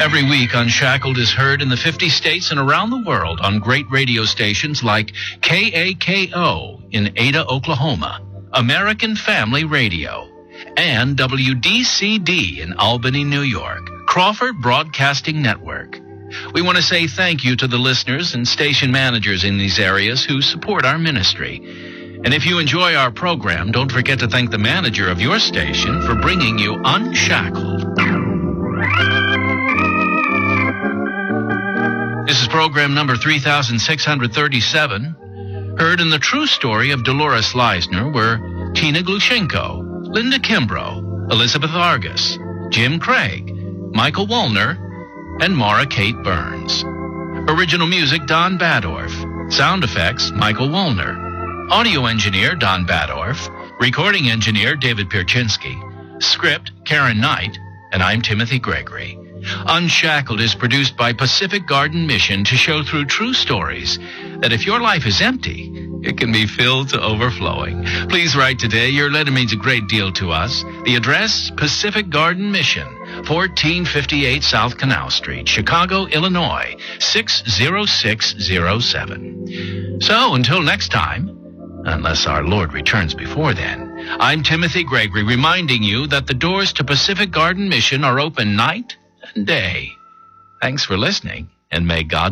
Every week, Unshackled is heard in the 50 states and around the world on great radio stations like KAKO in Ada, Oklahoma, American Family Radio, and WDCD in Albany, New York, Crawford Broadcasting Network. We want to say thank you to the listeners and station managers in these areas who support our ministry. And if you enjoy our program, don't forget to thank the manager of your station for bringing you Unshackled. This is program number 3637. Heard in the true story of Dolores Leisner were Tina Glushenko, Linda Kimbrough, Elizabeth Argus, Jim Craig, Michael Woolner, and Maura Kate Burns. Original music, Don Badorf. Sound effects, Michael Woolner. Audio engineer, Don Badorf. Recording engineer, David Pierczynski. Script, Karen Knight. And I'm Timothy Gregory. Unshackled is produced by Pacific Garden Mission to show through true stories that if your life is empty, it can be filled to overflowing. Please write today. Your letter means a great deal to us. The address, Pacific Garden Mission, 1458 South Canal Street, Chicago, Illinois, 60607. So until next time, unless our Lord returns before then, I'm Timothy Gregory reminding you that the doors to Pacific Garden Mission are open night and day. Thanks for listening, and may God